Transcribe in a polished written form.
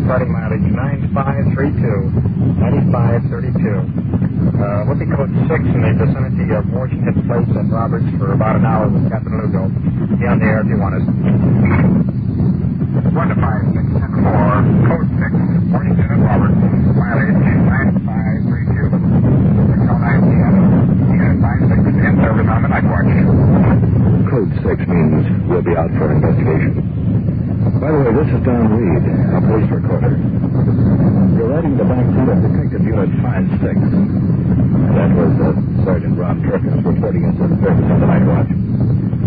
departing mileage 9532. 9532. Whoopee code 6 in the vicinity of Washington Place and Roberts for about an hour with Captain Lugo. Be on the air if you want us. 1 to 5, 6, 10 4, code 6, Washington and Roberts, mileage 9532. Signal 9 p.m. 56 in service on the night watch. Code 6 means we'll be out for investigation. By the way, this is Don Reed, a police recorder. You're writing the back seat of Detective Unit 5-6. That was Sergeant Ron Perkins reporting into the service on the night watch.